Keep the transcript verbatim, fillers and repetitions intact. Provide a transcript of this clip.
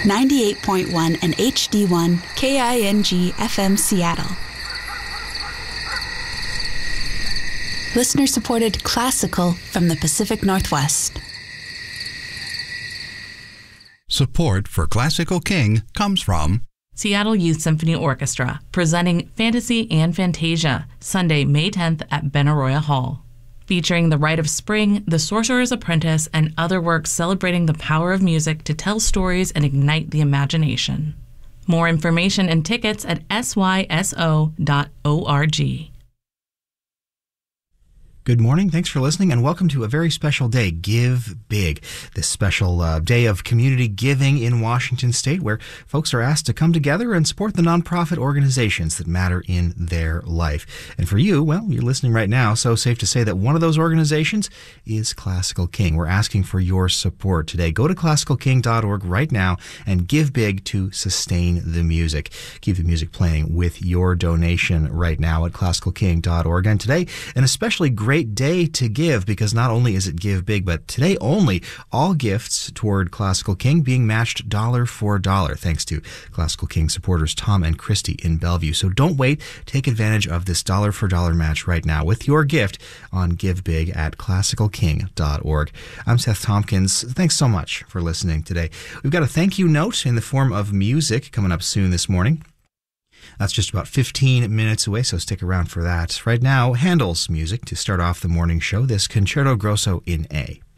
ninety-eight point one and H D one K I N G F M Seattle. Listener-supported classical from the Pacific Northwest. Support for Classical King comes from Seattle Youth Symphony Orchestra, presenting Fantasy and Fantasia, Sunday, May tenth at Benaroya Hall. Featuring The Rite of Spring, The Sorcerer's Apprentice, and other works celebrating the power of music to tell stories and ignite the imagination. More information and tickets at S Y S O dot org. Good morning. Thanks for listening, and welcome to a very special day, Give Big, this special uh, day of community giving in Washington State, where folks are asked to come together and support the nonprofit organizations that matter in their life. And for you, well, you're listening right now, so safe to say that one of those organizations is Classical King. We're asking for your support today. Go to classical king dot org right now and give big to sustain the music. Keep the music playing with your donation right now at classical king dot org. And today, an especially great Great day to give, because not only is it Give Big, but today only all gifts toward Classical King being matched dollar for dollar, thanks to Classical King supporters Tom and Christy in Bellevue. So don't wait. Take advantage of this dollar for dollar match right now with your gift on Give Big at classical king dot org. I'm Seth Tompkins. Thanks so much for listening today. We've got a thank you note in the form of music coming up soon this morning. That's just about fifteen minutes away, so stick around for that. Right now, Handel's music to start off the morning show, this Concerto Grosso in A.